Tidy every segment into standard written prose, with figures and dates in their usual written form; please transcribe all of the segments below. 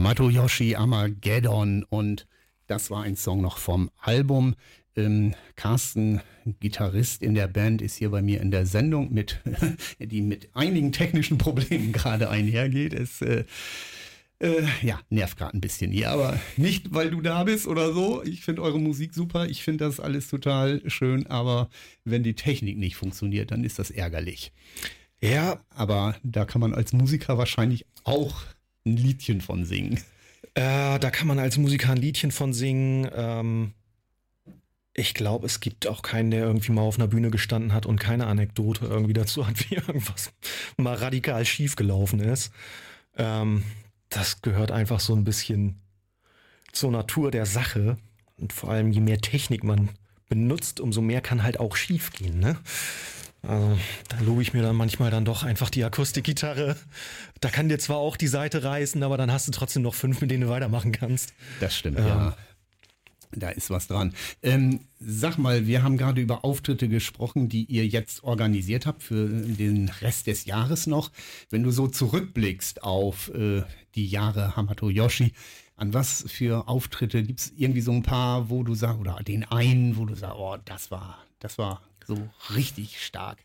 Hamato Yoshi, Armageddon, und das war ein Song noch vom Album. Carsten, Gitarrist in der Band, ist hier bei mir in der Sendung, die mit einigen technischen Problemen gerade einhergeht. Es nervt gerade ein bisschen hier, aber nicht, weil du da bist oder so. Ich finde eure Musik super, ich finde das alles total schön, aber wenn die Technik nicht funktioniert, dann ist das ärgerlich. Ja. Aber da kann man als Musiker wahrscheinlich auch ein Liedchen von singen. Da kann man als Musiker ein Liedchen von singen. Ich glaube, es gibt auch keinen, der irgendwie mal auf einer Bühne gestanden hat und keine Anekdote irgendwie dazu hat, wie irgendwas mal radikal schief gelaufen ist. Das gehört einfach so ein bisschen zur Natur der Sache. Und vor allem, je mehr Technik man benutzt, umso mehr kann halt auch schief gehen, ne? Also, da lobe ich mir dann manchmal dann doch einfach die Akustikgitarre. Da kann dir zwar auch die Seite reißen, aber dann hast du trotzdem noch 5, mit denen du weitermachen kannst. Das stimmt, ja. Da ist was dran. Sag mal, wir haben gerade über Auftritte gesprochen, die ihr jetzt organisiert habt für den Rest des Jahres noch. Wenn du so zurückblickst auf die Jahre Hamato Yoshi, an was für Auftritte gibt es irgendwie so ein paar, wo du sagst, oder den einen, wo du sagst, oh, das war so richtig stark?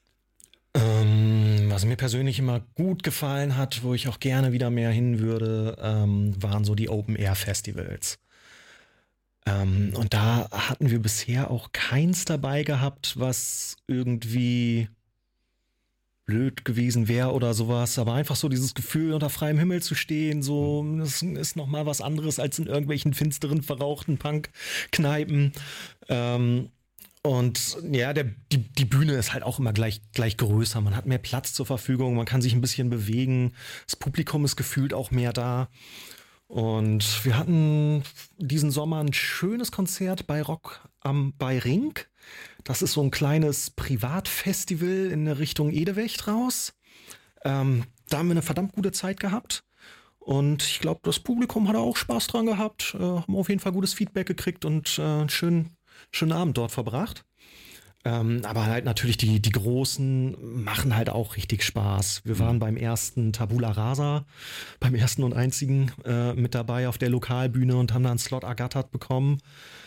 Was mir persönlich immer gut gefallen hat, wo ich auch gerne wieder mehr hin würde, waren so die Open-Air-Festivals. Und da hatten wir bisher auch keins dabei gehabt, was irgendwie blöd gewesen wäre oder sowas. Aber einfach so dieses Gefühl, unter freiem Himmel zu stehen, so, das ist nochmal was anderes als in irgendwelchen finsteren, verrauchten Punk-Kneipen. Und ja, die Bühne ist halt auch immer gleich größer. Man hat mehr Platz zur Verfügung, man kann sich ein bisschen bewegen. Das Publikum ist gefühlt auch mehr da. Und wir hatten diesen Sommer ein schönes Konzert bei Rock bei Ring. Das ist so ein kleines Privatfestival in der Richtung Edewecht raus. Da haben wir eine verdammt gute Zeit gehabt. Und ich glaube, das Publikum hat auch Spaß dran gehabt. Haben auf jeden Fall gutes Feedback gekriegt und einen schönen Abend dort verbracht. Aber halt natürlich die Großen machen halt auch richtig Spaß. Wir waren beim ersten Tabula Rasa, beim ersten und einzigen mit dabei auf der Lokalbühne und haben da einen Slot ergattert bekommen.